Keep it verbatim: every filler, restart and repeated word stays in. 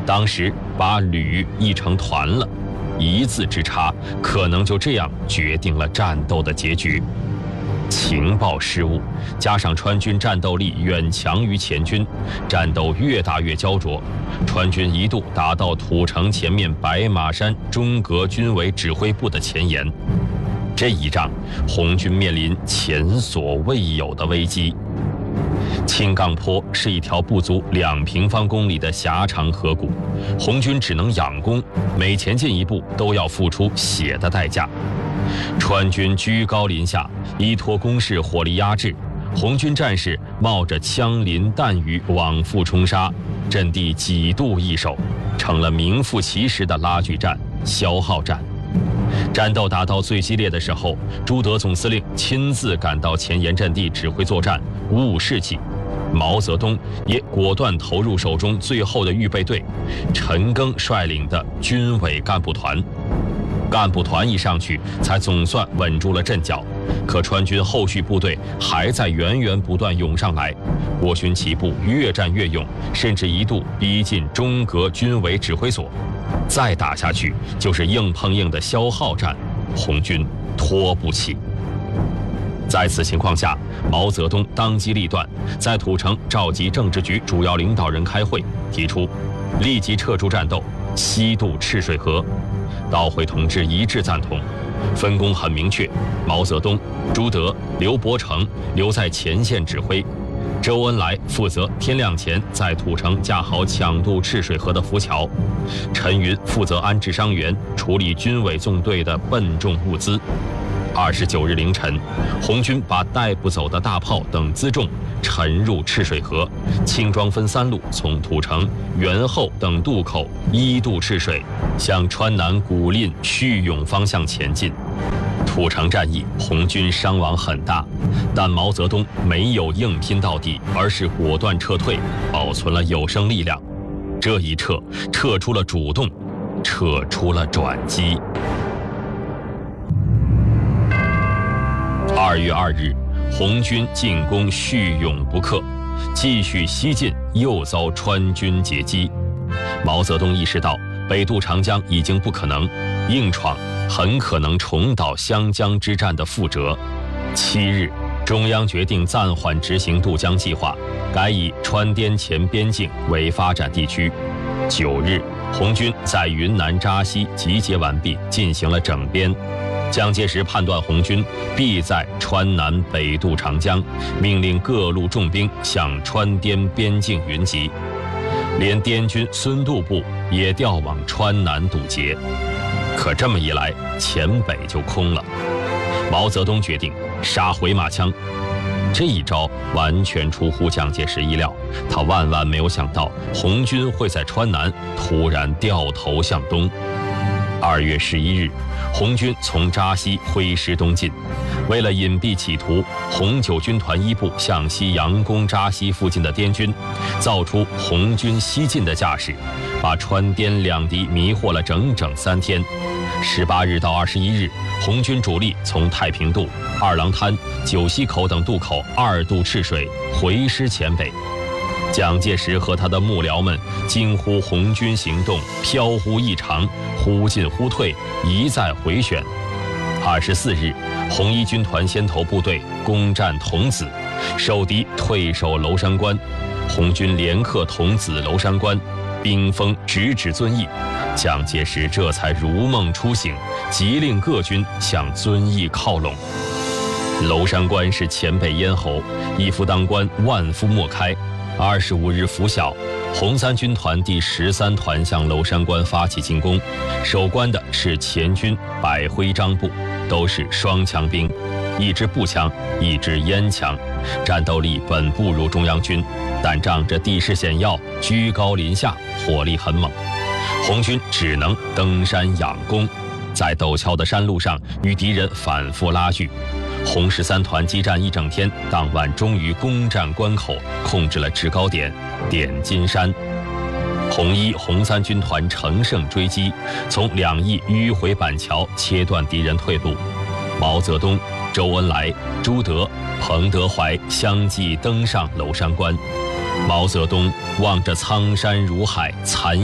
当时把旅译成团了，一字之差，可能就这样决定了战斗的结局。情报失误，加上川军战斗力远强于前军，战斗越打越焦灼。川军一度达到土城前面白马山中革军委指挥部的前沿。这一仗，红军面临前所未有的危机。青冈坡是一条不足两平方公里的狭长河谷，红军只能仰攻，每前进一步都要付出血的代价。川军居高临下，依托工事火力压制，红军战士冒着枪林弹雨往复冲杀，阵地几度易手，成了名副其实的拉锯战、消耗战。战斗打到最激烈的时候，朱德总司令亲自赶到前沿阵地指挥作战，鼓舞士气。毛泽东也果断投入手中最后的预备队，陈赓率领的军委干部团。干部团一上去，才总算稳住了阵脚。可川军后续部队还在源源不断涌上来，国军起步越战越勇，甚至一度逼近中革军委指挥所。再打下去就是硬碰硬的消耗战，红军拖不起。在此情况下，毛泽东当机立断，在土城召集政治局主要领导人开会，提出立即撤出战斗，西渡赤水河。到会同志一致赞同，分工很明确，毛泽东、朱德、刘伯承留在前线指挥，周恩来负责天亮前在土城架好抢渡赤水河的浮桥，陈云负责安置伤员，处理军委纵队的笨重物资。二十九日凌晨，红军把带不走的大炮等辎重沉入赤水河，轻装分三路从土城、元后等渡口一渡赤水，向川南古蔺、叙永方向前进。土城战役，红军伤亡很大，但毛泽东没有硬拼到底，而是果断撤退，保存了有生力量。这一撤，撤出了主动，撤出了转机。二月二日，红军进攻叙永不克，继续西进，又遭川军截击。毛泽东意识到北渡长江已经不可能，硬闯很可能重蹈湘江之战的覆辙。七日，中央决定暂缓执行渡江计划，改以川滇黔边境为发展地区。九日，红军在云南扎西集结完毕，进行了整编。蒋介石判断红军必在川南北渡长江，命令各路重兵向川滇边境云集，连滇军孙渡部也调往川南堵截。可这么一来，黔北就空了。毛泽东决定杀回马枪。这一招完全出乎蒋介石意料，他万万没有想到红军会在川南突然掉头向东。二月十一日，红军从扎西挥师东进，为了隐蔽企图，红九军团一部向西佯攻扎西附近的滇军，造出红军西进的架势，把川滇两敌迷惑了整整三天。十八日到二十一日，红军主力从太平渡、二郎滩、九溪口等渡口二渡赤水，回师黔北。蒋介石和他的幕僚们惊呼红军行动飘忽异常，忽进忽退，一再回旋。二十四日，红一军团先头部队攻占桐梓，守敌退守娄山关，红军连克桐梓、娄山关，兵锋直指遵义。蒋介石这才如梦初醒，急令各军向遵义靠拢。娄山关是黔北咽喉，一夫当关，万夫莫开。二十五日拂晓，红三军团第十三团向娄山关发起进攻，守关的是黔军百辉章部，都是双枪兵，一支步枪，一支烟枪，战斗力本不如中央军，但仗着地势险要，居高临下，火力很猛。红军只能登山仰攻，在陡峭的山路上与敌人反复拉锯。红十三团激战一整天，当晚终于攻占关口，控制了制高点点金山。红一、红三军团乘胜追击，从两翼迂回板桥切断敌人退路。毛泽东、周恩来、朱德、彭德怀相继登上娄山关。毛泽东望着苍山如海，残